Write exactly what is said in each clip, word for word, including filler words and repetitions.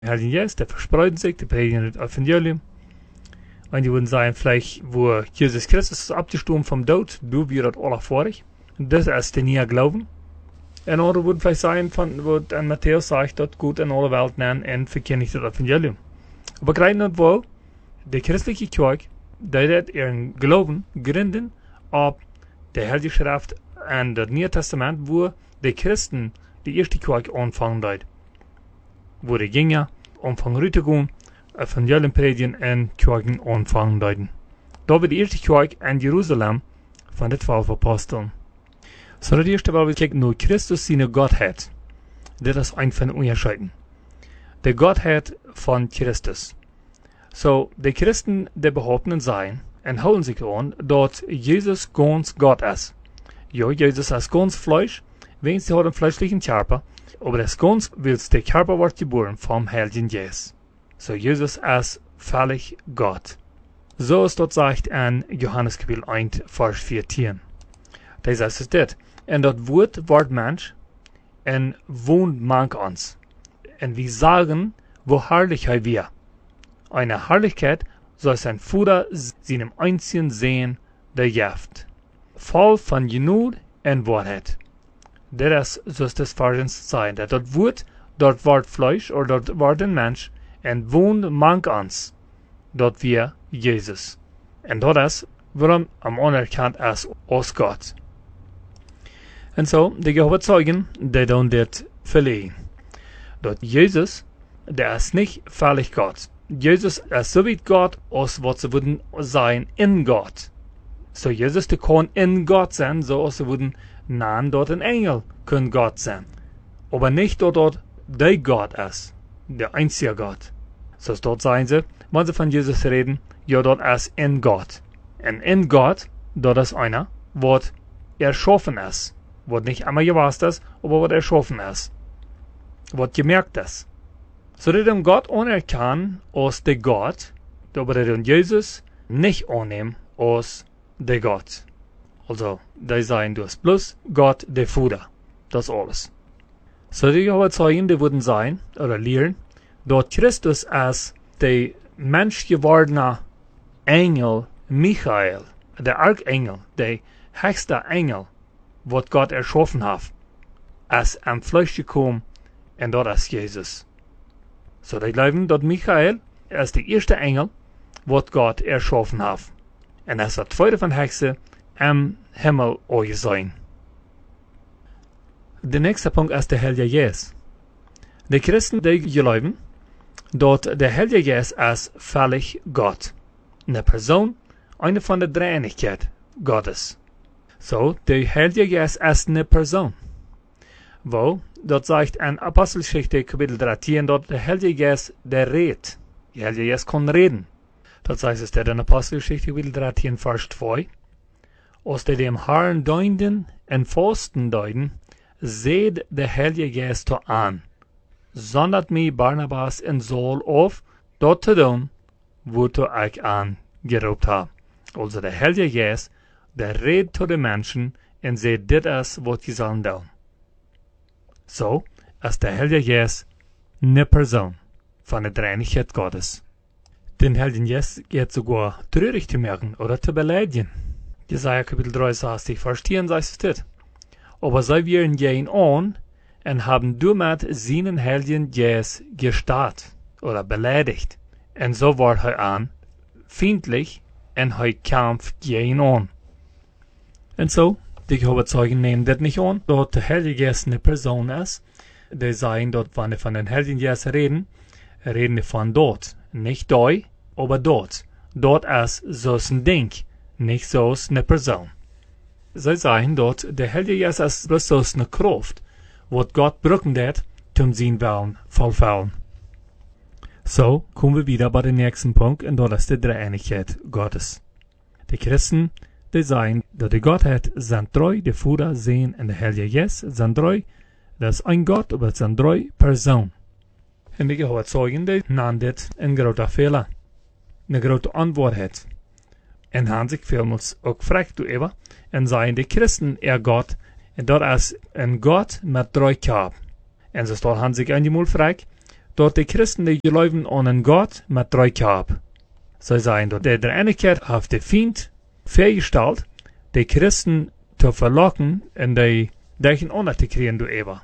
Heiligen Geist, der verspreiten sich, die predigen das Evangelium. Und die würden sagen, vielleicht, wo Jesus Christus ist abgestorben vom Tod, du wir das alle vorig. Das ist der nie Glauben. Und andere würden vielleicht sagen, von, wo an Matthäus sagt, dass Gott in alle Welt nennen und verkündigt das Evangelium. Aber gerade nicht wohl, die christliche Kirche, die hat ihren Glauben gründen auf der Heilige Schrift und das Neue Testament, wo die Christen die erste Kirche anfangen dort. Wo die Gänger anfangen rübergehen, Evangelium predigen und Kirchen anfangen deuten. Da war die erste Kirche in Jerusalem von den zwölf Aposteln. So, das erste, weil wir kicken, nur Christus seine Gottheit. Das ist ein von den Unterscheiden. Die Gottheit von Christus. So, die Christen, die behaupten sein und halten sich an, dass Jesus ganz Gott ist. Ja, Jesus ist ganz Fleisch, wenn sie hat einen fleischlichen Körper, aber das ganz, weil der Körper wird geboren vom Heiligen Geist. So, Jesus ist völlig Gott. So ist dort sagt in Johannes Kapitel eins, Vers vierzehn. Da heißt es das. Und das Wort wird Mensch und wohnt mank uns. Und wir sagen, wo herrlich er wir. Eine Herrlichkeit soll sein Vater seinem einzigen Sehen der Jaft. Voll von Genug und Wahrheit. Das ist, so ist das Vers sein. Das Wort, dort wird Fleisch oder dort wird ein Mensch und wohnt mank uns. Dort wir Jesus. Und das ist, warum am anerkannt ist als Gott. Und so, die Jehovah's Zeugen, die tun das verlegen. Dort Jesus, der ist nicht völlig Gott. Jesus ist so wie Gott, als was sie würden sein in Gott. So Jesus, der kann in Gott sein, so als sie würden nahen dort ein Engel können Gott sein. Aber nicht dort, dort der Gott ist, der einzige Gott. So dort sagen sie, wenn sie von Jesus reden, ja, dort ist in Gott. Und in Gott, dort ist einer, was erschaffen ist. Was nicht einmal gewasst ist, aber was erschaffen ist. Was gemerkt ist. So dass wir Gott anerkennen als der Gott, aber dass wir Jesus nicht annehmen als der Gott. Also, die sagen, du hast bloß Gott, der Vater. Das alles. So die Jehovah's Zeugen, die würden sein, oder lehren, dort Christus als der menschgewordene Engel Michael, der Archengel, der höchste Engel, was Gott erschaffen hat, als am Fleisch gekommen, und dort ist Jesus. So, die glauben, dass Michael ist der erste Engel, was Gott erschaffen hat. Und er ist der zweite von Hexe am Himmel sein. Der nächste Punkt ist der Heilige Geist. Die Christen, die glauben, dass der Heilige Geist ist völlig Gott. Eine Person, eine von der Dreieinigkeit Gottes. So, der Heilige Geist ist eine Person. Wo, dort sagt in Apostelgeschichte Kapitel dreizehn, dort der Heilige Geist, der redet. Der Heilige Geist kann reden. Dort heißt es in Apostelgeschichte Kapitel dreizehn, Vers zwei. Als der dem Herrn deunden und Fasten deuten, seht der Heilige Geist an. Sondert mir Barnabas und Saul auf, dort zu tun, wo du euch angerobt habt. Also der Heilige Geist, der redet zu den Menschen und sagt, das ist, was sie sollen tun. So ist der Heilige Geist eine Person von der Dreieinigkeit Gottes. Den Heiligen Geist geht sogar traurig zu merken oder zu beleidigen. Jesaja Kapitel dreiundsechzig, Vers vier sagt es das. Aber sie werden gehen an und haben damit seinen Heiligen Geist gestarrt oder beleidigt. Und so war er an, feindlich, und er kämpft gegen an. Und so, die Jehovah's Zeugen nehmen das nicht an, dort der Heilige Geist eine Person ist. Die sagen dort, wenn sie von den Heiligen Geist reden, reden sie von dort. Nicht da, aber dort. Dort ist so ein Ding, nicht so eine Person. Sie sagen dort, der Heilige Geist ist bloß so eine Kraft, was Gott brauchen wird, um seinen Willen vollfüllen. So kommen wir wieder bei dem nächsten Punkt, und dort ist die Dreieinigkeit Gottes. Die Christen, die sagen, dass die Gottheit sind treu, der Vater, Sohn und der Heilige Geist sind treu. Das ist ein Gott, aber es sind drei Personen. Und die Jehovah's Zeugen, die nennen das ein großer Fehler. Eine große Antwort. Und haben sich vielmals auch gefragt, du Eva, und sagen die Christen, er Gott, und dort ist ein Gott mit drei Körpern. Und so haben sich einmal gefragt, dort die Christen, die geloven an einen Gott mit drei Kap. So sein, dort der der eine Keit auf den Feind vergestellt, die Christen zu verlocken und die Deichen ohne zu kriegen, du Eva.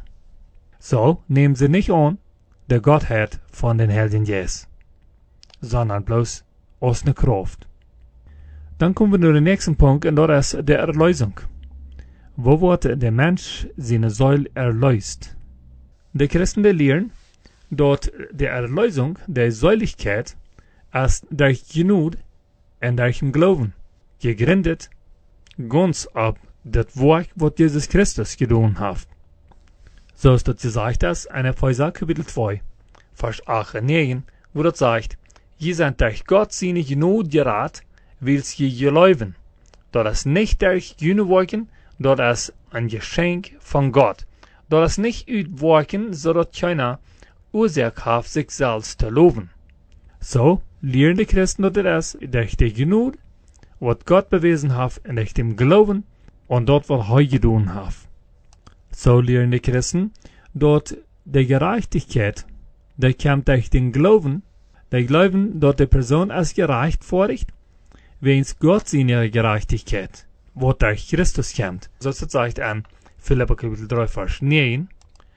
So nehmen sie nicht an der Gottheit von den Helden Jesus, sondern bloß aus der Kraft. Dann kommen wir zu dem nächsten Punkt, und das ist der Erlösung. Wo wird der Mensch seine Seele erlöst? Die Christen die lehren, dort die Erlösung, der Säuligkeit, als durch Genut und durch den Glauben, gegründet, ganz ab das Werk, was Jesus Christus getan hat. So ist das gesagt, das in Epheser Kapitel zwei, Vers acht und neun, wo das sagt, je sind durch Gott seine Genut gerat, willst je geläufen. Das ist nicht durch jene Worken, das ist ein Geschenk von Gott. Das ist nicht uitwerken, so dass keiner Ursache hat, sich selbst zu loben. So lehren die Christen das durch die Genut, was Gott bewiesen hat, und durch dem Glauben, und dort, was er getan hat. So lehren die Christen, dort die Gerechtigkeit, die kommt durch den Glauben, die Glauben, dort die Person als gerecht vorricht, wenn's Gott seine Gerechtigkeit, wo durch Christus kommt. So ist es sagt an Philipper Kapitel drei, Vers neun,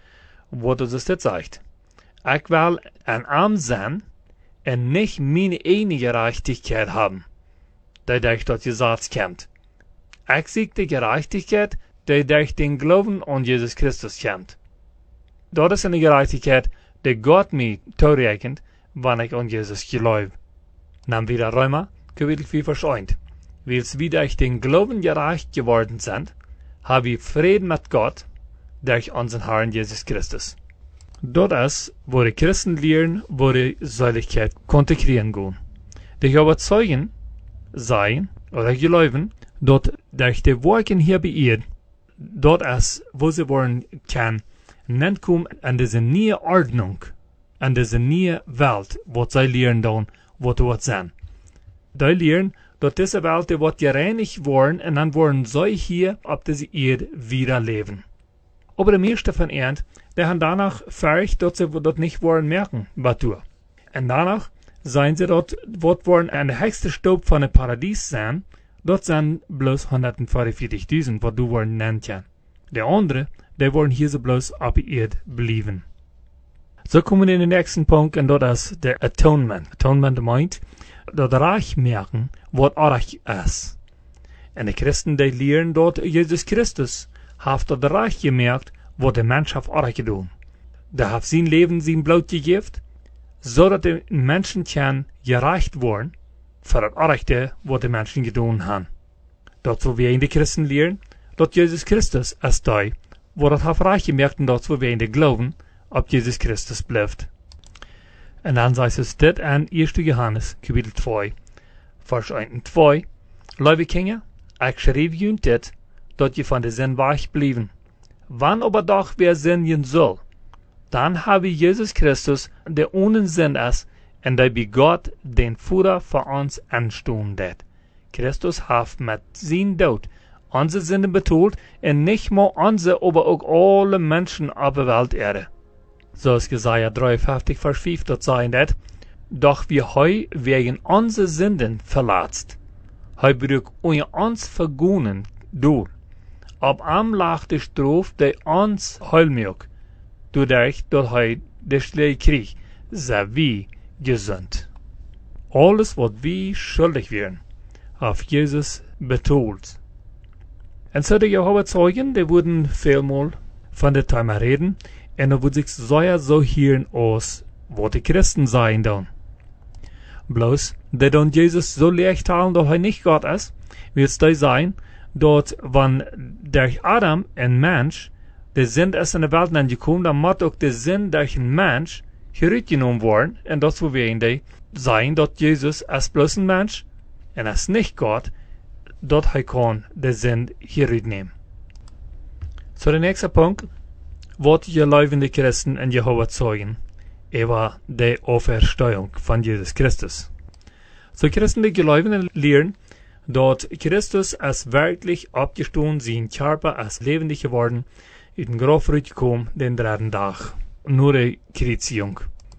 wo das ist es sagt. Ich will ein Arm sein und nicht meine eigene Gerechtigkeit haben, die durch das Gesetz kommt. Ich sehe die Gerechtigkeit, die durch den Glauben an Jesus Christus kommt. Das ist eine Gerechtigkeit, die Gott mir zurechnet, wenn ich an Jesus glaube. Nahm wieder Römer, Kapitel vier, Vers eins. Weil wir durch den Glauben gerecht geworden sind, haben wir Frieden mit Gott durch unseren Herrn Jesus Christus. Das ist, wo die Christen lehren, wo die Säuligkeit kontegrieren gehen. Die überzeugen sein oder glauben, dort durch die Worken hier bei ihr, dort ist, wo sie wollen kann, nennt kommen an diese neue Ordnung, an diese neue Welt, wo sie lehren dann, wo dort sind. Die lehren, dass diese Welt wird gereinigt worden und dann wollen sie hier auf diese Erde wieder leben. Aber die meisten von ihnen, die haben danach fertig, dass sie das nicht wollen merken, was du. Und danach seien sie dort, was wollen an der höchsten Stufe von dem Paradies sein, dort sind bloß hundertvierundvierzigtausend, was du wollen nennen kann. Die anderen, die wollen hier so bloß auf der Erde bleiben. So kommen wir in den nächsten Punkt, und das ist der Atonement. Atonement meint, das Reich merken, was Reich ist. Und die Christen, die lehren dort, Jesus Christus hat das Reich gemerkt, was der Mensch hat Reich getan. Der hat sein Leben, sein Blut gegeben, so dass die Menschen kann gereicht worden, für das Rechte, was die Menschen getan haben. Dort, wo wir in die Christen lehren, dort Jesus Christus ist da, wo das hat Reich gemerkt, und dort, wo wir in die Glauben, ob Jesus Christus bleibt. Und dann sagt es dit an erster Johannes, Kapitel zwei, Vers eins und zwei. Liebe Kinder, ich schreibe ihnen dit, dass ihr von der Sinn weich blieben. Wann aber doch wer sinnen soll, dann habe Jesus Christus, der ohne Sinn ist, und der bei Gott den Vater für uns anstehen det. Christus hat mit seinem Tod unsere Sünden betont, und nicht nur unsere, aber auch alle Menschen auf der Welterde. So ist Jesaja dreiundfünfzig, Vers fünf, dort sagen det, doch wir heu wegen unsere Sünden verletzt. Heu brück ohne uns vergonen durch. Ob am lag die Strof, die uns heulmjök, dadurch, dass heu der Schläge krieg, sei wie gesund. Alles, was wir schuldig wären, auf Jesus betont. Und so die Jehova-Zeugen, die wurden vielmal von der Thema reden, und da würde sich sehr so hören aus, was die Christen seien dann. Bloß, die dann Jesus so leicht haben, dass er nicht Gott ist, wird es da sein, dort, wenn durch Adam ein Mensch, der Sinn ist in der Welt angekommen, dann muss auch der Sinn durch ein Mensch hergenommen worden, und das, wo wir in der sein, dass Jesus ist bloß ein Mensch, und ist nicht Gott, dort er kann der Sinn hernehmen. So, der nächste Punkt, was die leibende Christen in Jehova zeugen, über die Auferstehung von Jesus Christus. So, Christen, die Gläubigen lehren, dort Christus ist wirklich abgestanden, sein Körper ist lebendig geworden, in den Grab gekommen, den dritten Tag, nur die Kreuzung.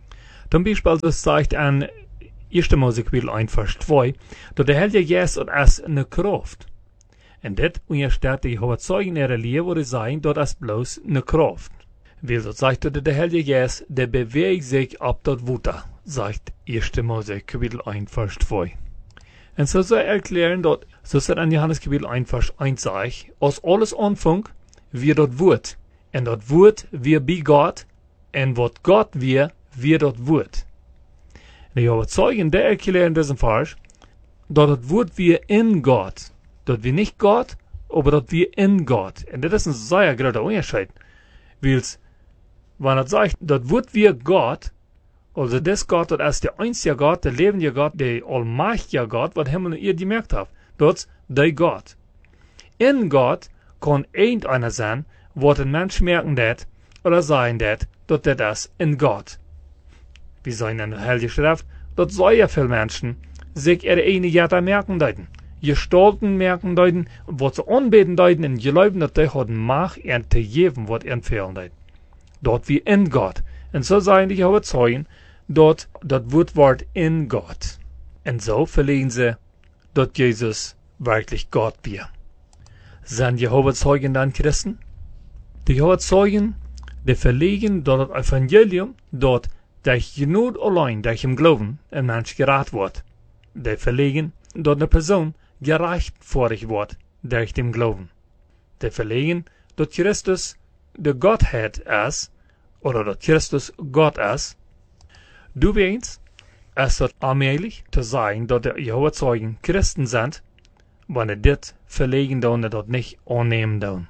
Zum Beispiel, das sagt an erster Mose Kapitel eins, Vers zwei, dass der Heilige Geist als eine Kraft. Und das untersteht die Überzeugung ihrer Lehre, wo sie sagen, dass es bloß eine Kraft. Weil das sagt, dass der Heilige Geist, der bewegt sich ab das Wasser, sagt erster Mose Kapitel eins, Vers zwei. Und so soll er erklären, dass, so steht an Johannes Kapitel eins, Vers eins, sagt, aus alles Anfang wir das Wort. Und das Wort wir bei Gott, und was Gott wir, wir das Wort. Die Überzeugung, der erklären diesen Vers, dass das Wort wir in Gott, dass wir nicht Gott, aber dass wir in Gott. Und das ist ein sehr großer Unterschied. Weil, wenn er sagt, das Wort wir Gott, also das Gott, das ist der einzige Gott, der lebende Gott, der allmächtige Gott, was Himmel und ihr gemerkt habt. Das ist der Gott. In Gott kann irgendeiner sein, was ein Mensch merken dat, oder sagen dat, dass das ist in Gott. Wie sagen in der Heilige Schrift, dass so ja viele Menschen sich ihre eine Jahre merken deuten. Gestalten merken deuten, was sie anbeten deuten, und glauben, dass die haben Macht, ihnen zu geben, was ihnen fehlen deuten. Dort wie in Gott. Und so sagen die Überzeugen, dort das Wort in Gott. Und so verlegen sie, dass Jesus wirklich Gott wir. Sind Jehovas Zeugen dann Christen? Die Jehovas Zeugen, die verlegen, dass das Evangelium dort durch Genut allein, durch im Glauben, ein Mensch gerat wird. Die verlegen, dass eine Person gerecht vor sich wird, durch den Glauben. Die verlegen, dass Christus der Gottheit ist, oder dass Christus Gott ist. Du weißt, es ist allmählich zu sagen, dass die Jehovas Zeugen Christen sind, wenn sie das verlegen und das nicht annehmen.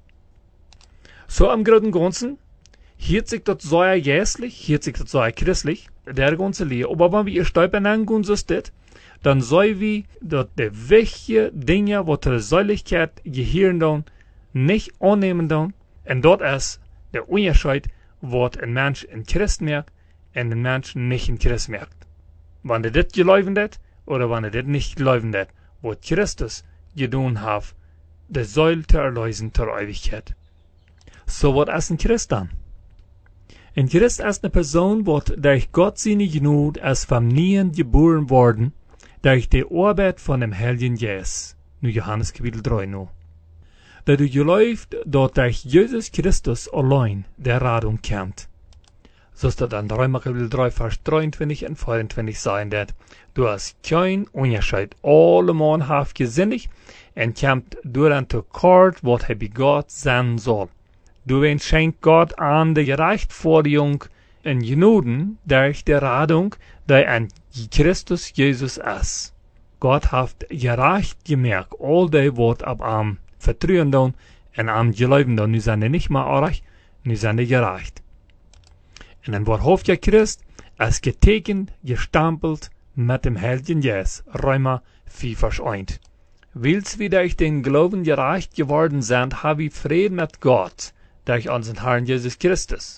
So am Großen und Ganzen, hielt sich das sehr jässlich, hielt sich das sehr christlich, der ganze Lehre. Aber wenn wir ihr Stolpern angehen, so ist das, dann soll wir, dass die wichtigen Dinge, die zur Säuligkeit gehören, nicht annehmen. Und dort ist der Unterschied, was ein Mensch in Christ merkt und ein Mensch nicht in Christ merkt. Wenn er das glauben hat, oder wenn er das nicht glauben hat, was Christus getan hat, der soll zu erlösen zur Ewigkeit. So was ist ein Christ dann? Ein Christ ist eine Person, die durch Gott seine Gnade als vom Nien geboren worden, durch die Arbeit von dem Heiligen Geist. Nu Johannes Kapitel drei noch. Da du geläuft, dort durch Jesus Christus allein der Radung kommt. So ist das dann Römer Kapitel drei, Vers dreiundzwanzig und vierundzwanzig sein wird. Du hast kein Unterschied. Alle Mann haft gesinnig und kommt durch ein Kort, was er bei Gott sein soll. Du wenst schenkt Gott an der Gerechtfertigung in Gnuden durch die Radung, die an Christus Jesus ist. Gott hat gerecht gemerkt, all die, was ab am vertrauen und am glauben, nu sind die nicht mehr arg, nu sind die gerecht. Und dann wird hofft ja Christ, als getekend, gestampelt mit dem Heiligen Geist. Römer vier, Vers eins. Weil's wir durch den Glauben gerecht geworden sind, haben wir Frieden mit Gott, durch unseren Herrn Jesus Christus.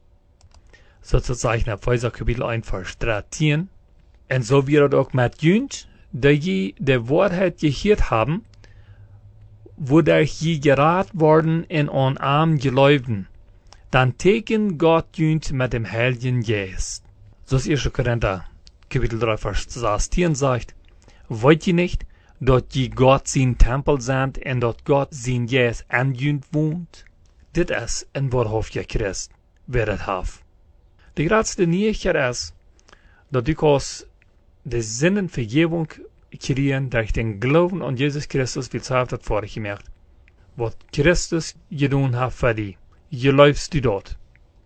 So zu zeichnen, Epheser Kapitel eins, Vers dreizehn. Und so wird auch mit Jünd, die je der Wahrheit gehört haben, wodurch je gerat worden in an Arm geläuben, dann teken Gott Jünd mit dem Heiligen Geist. So ist erster Korinther Kapitel drei, Vers sechzehn sagt, wollt ihr nicht, dass je Gott sein Tempel sind und dass Gott sein Geist an Jünd wohnt? Dit is een wahrhaftiger Christ, wer das hat. Die grootste Neuigkeit ist, dass du kannst die Sinnenvergebung kriegen durch den Glauben an Jesus Christus, wie es hat vorher gemerkt. Was Christus getan hat für dich, glaubst du dort.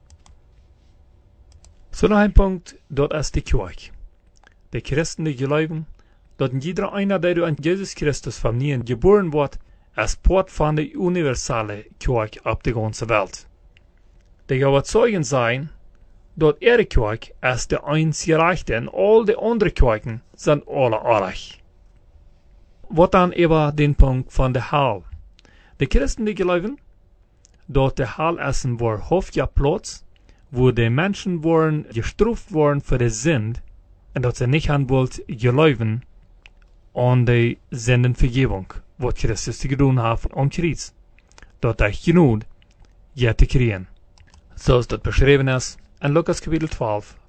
So noch ein Punkt, dort ist die Kirche. Die Christen, die glauben, dass jeder einer, der an Jesus Christus vom Nien geboren wird, als Port von der universelle Kirche auf der ganzen Welt. Die Überzeugen sein, dass ihre Kirche als der einzige Rechte und all die anderen Kirchen sind alle arg. Was dann über den Punkt von der Hall? Die Christen, die glauben, dass der Hall ist ein wahrhaftiger Platz, wo die Menschen waren gestraft worden für die Sünde und dass sie nicht an wollt glauben an die Sündenvergebung, was Christus getan hat am Kreuz. Dort durch Gnade, ja zu kriegen. So ist das beschrieben ist in Lukas Kapitel zwölf,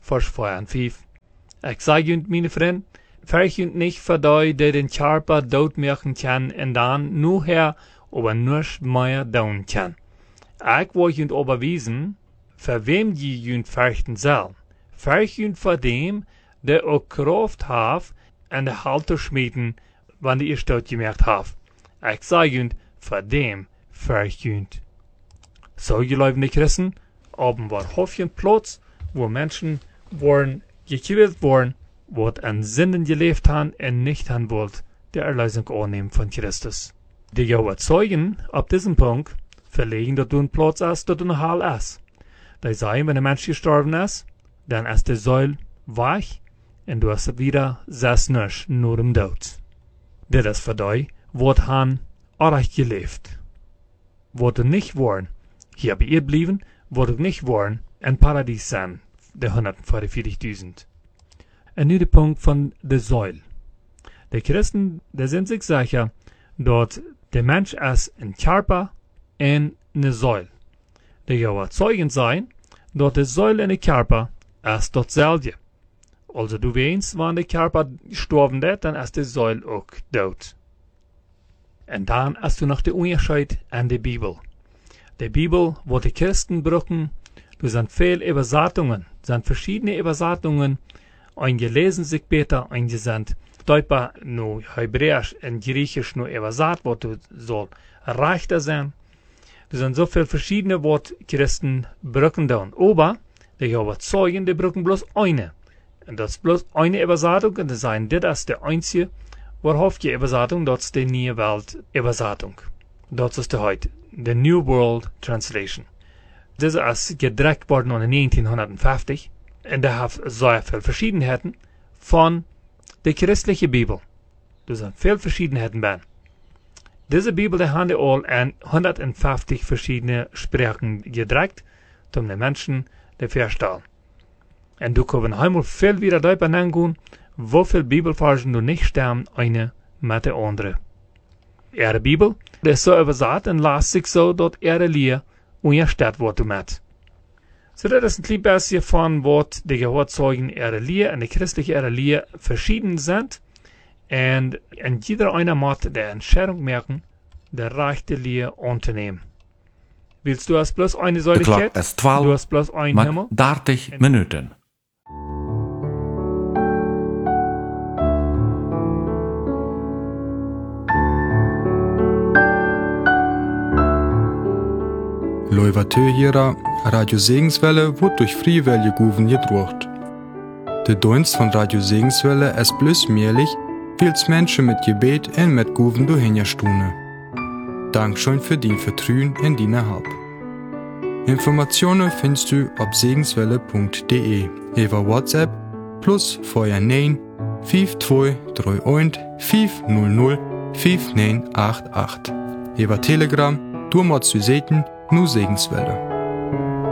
Vers vier und fünf. Ich sage euch, meine Freunde, verjunt nicht für die, die den Körper dood machen kann und dann nur her aber nichts mehr tun kann. Ich will euch aber wiesen, für wem je euch fürchten soll. Fürchten vor dem, der auch Kraft hat, an der Halter schmieden, wann ihr Stott gemerkt habt. Ich sage euch, vor dem fürchten. So, ihr Leute nicht Christen, oben war Hofchen Platz, wo Menschen waren gequält worden, wo an Sinnen gelebt haben und nicht haben wollt, der Erlösung annehmen von Christus. Die Jehovah Zeugen, ab diesem Punkt, verlegen, dass du ein Platz hast, dass du ein Hall hast. Die sagen, wenn ein Mensch gestorben ist, dann ist die Säule weich und du hast wieder sechs nicht, nur im Tod. Das ist für die, wo han arg gelebt. Wo du nicht wollen, hier bei ihr blieben, wo du nicht wollen, ein Paradies sein, der hundertvierundvierzigtausend. En nu de Punkt von der Säule. Die Christen, die sind sich sicher, dass der Mensch ist ein Körper und eine Säule. Die Jehovah Zeugen sein, dass die Säule und der Körper ist dasselbe. Also du weißt, wenn der Körper gestorben ist, dann ist die Säule auch tot. Und dann hast du noch den Unterschied an der Bibel. Die Bibel, wo die Christen brauchen, du sind viele Übersetzungen, sind verschiedene Übersetzungen, eingelesen sich besser, eingesandt, Deutsch nur Hebräisch und Griechisch nur übersetzt, wo du soll reichter sein. Du sind so viele verschiedene Worte Christen brauchen dann. Aber die Jehovah Zeugen, die brauchen bloß eine. Und das ist bloß eine Übersetzung, und das sein, das ist der einzige, worauf die Übersetzung, das ist die Neue Welt Übersetzung. Das ist die heute, the New World Translation. Das ist gedruckt worden in neunzehnhundertfünfzig, und da hat sehr viele Verschiedenheiten von der christlichen Bibel. Das sind viele Verschiedenheiten bei. Diese Bibel, die haben die all in hundertfünfzig verschiedene Sprachen gedruckt, um den Menschen zu verstehen. Und du kannst einmal viel wieder darüber nachgehen, wo viele Bibelversen du nicht stimmen, eine mit der andere. Ihre Bibel, die ist so übersetzt und lässt sich so, dass ihre Lehre unterstützt wird damit. So, das ist ein klein bisschen von, was die Jehovah Zeugen ihre Lehre und die christliche ihre Lehre verschieden sind. Und, und jeder einer muss der Entscheidung merken, der rechte Lehre unternehmen. Willst du als bloß eine Säuligkeit? De klok is twaalf, Du hast bloß ein maar Himmel? dertig minuten. Loivatö Radio Segenswelle wird durch Friewelle Guven gedruckt. Der Dienst von Radio Segenswelle ist bloß möglich, weil's Menschen mit Gebet und mit Guven durchhinterstune. Dankeschön für dein Vertrauen in deine Hab. Informationen findest du auf segenswelle punkt de über WhatsApp plus vorher neun fünf zwei drei eins fünf null null fünf neun acht acht. Über Telegram, du musst du sehen, nur Segenswelle.